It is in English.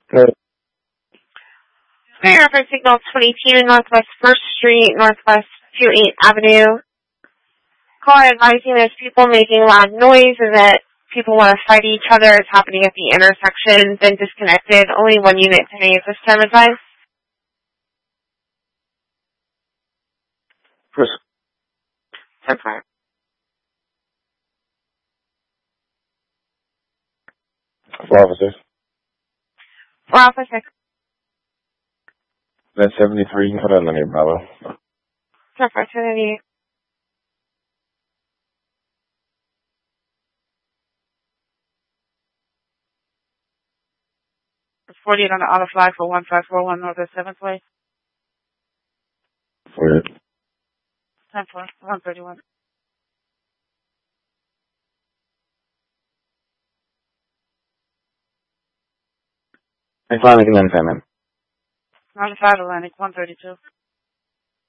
Good. Fire reference signal 22 Northwest 1st Street, Northwest 28th Avenue. Call advising there's people making loud noise and that people want to fight each other. It's happening at the intersection. Been disconnected. Only one unit today at this time advised. Chris. 10-4. For officers. For officer. That's 73. Hold on, let me Bravo. 10-4, 10-8. It's 48 on the auto flag for 1541 Northwest 7th Way. For 10-4, 131. I finally can understand, man. 95 Atlantic, 132.